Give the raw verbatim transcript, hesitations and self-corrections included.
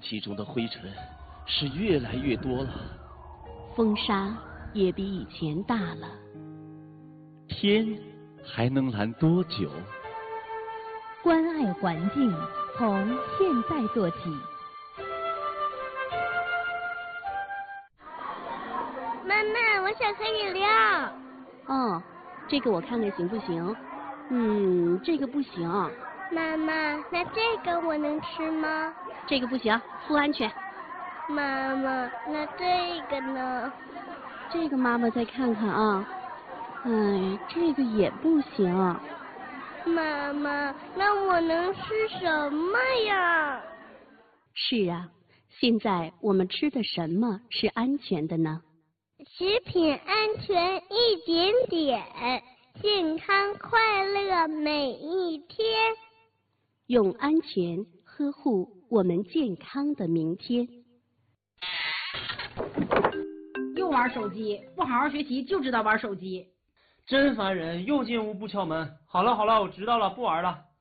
气中的灰尘是越来越多了， 风沙也比以前大了。 天还能蓝多久？ 关爱环境，从现在做起。 妈妈，我想喝饮料。 哦，这个我看看行不行？嗯，这个不行。 妈妈，那这个我能吃吗？ 这个不行，不安全。 妈妈，那这个呢？ 这个妈妈再看看啊。哎，这个也不行。 妈妈，那我能吃什么呀？ 是啊，现在我们吃的什么是安全的呢？ 食品安全一点点，健康快乐每一天。 用安全呵护我们健康的明天。 又玩手机，不好好学习就知道玩手机， 真烦人！又进屋不敲门。好了好了，我知道了，不玩了。